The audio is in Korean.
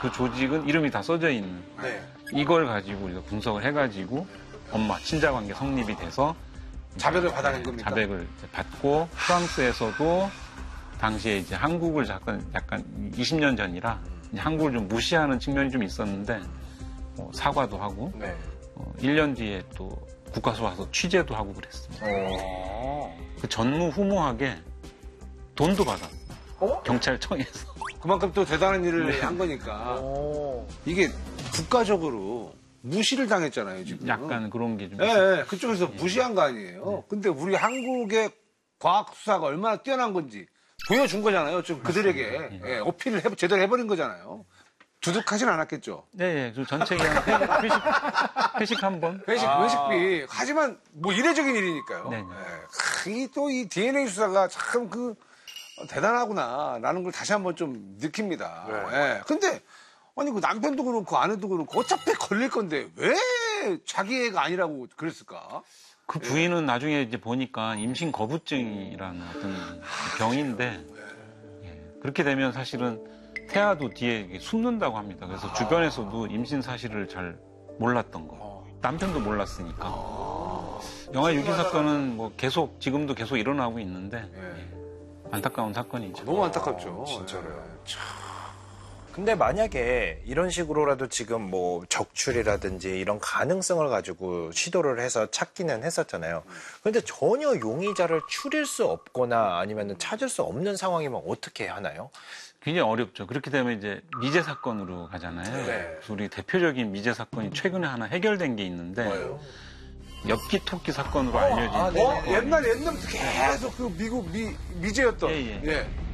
그 조직은 이름이 다 써져 있는. 네. 이걸 가지고 우리가 분석을 해가지고 엄마 친자관계 성립이 돼서 자백을 받아낸 겁니까? 자백을 받고 프랑스에서도 당시에 이제 한국을 약간 20년 전이라 이제 한국을 좀 무시하는 측면이 좀 있었는데 사과도 하고 네. 1년 뒤에 또 국가수 와서 취재도 하고 그랬습니다. 그 전무후무하게 돈도 받았어요. 경찰청에서. 그만큼 또 대단한 일을 한 거니까. 이게 국가적으로 무시를 당했잖아요, 지금. 약간 그런 게 좀. 예, 그쪽에서 무시한 거 아니에요. 근데 우리 한국의 과학 수사가 얼마나 뛰어난 건지 보여준 거잖아요. 좀 그들에게 예, 어필을 제대로 해버린 거잖아요. 두둑하진 않았겠죠. 네, 저 전체 그냥 회식 한 번. 외식비. 하지만 뭐 이례적인 일이니까요. 네. 또 이 DNA 수사가 참 대단하구나. 라는 걸 다시 한번 좀 느낍니다. 예. 근데 아니 그 남편도 그렇고 아내도 그렇고 어차피 걸릴 건데 왜 자기 애가 아니라고 그랬을까? 그 부인은 나중에 이제 보니까 임신 거부증이라는 어떤 병인데 그렇게 되면 사실은 태아도 뒤에 숨는다고 합니다. 그래서 주변에서도 임신 사실을 잘 몰랐던 거. 남편도 몰랐으니까. 영화 유기 사건은 뭐 지금도 계속 일어나고 있는데 안타까운 사건이죠. 너무 안타깝죠. 진짜로요. 근데 만약에 이런 식으로라도 지금 뭐 적출이라든지 이런 가능성을 가지고 시도를 해서 찾기는 했었잖아요. 그런데 전혀 용의자를 추릴 수 없거나 아니면 찾을 수 없는 상황이면 어떻게 하나요? 굉장히 어렵죠. 그렇게 되면 이제 미제 사건으로 가잖아요. 그래서 우리 대표적인 미제 사건이 최근에 하나 해결된 게 있는데 엽기 토끼 사건으로 알려진. 옛날부터 계속 그 미국 미제였던. 예.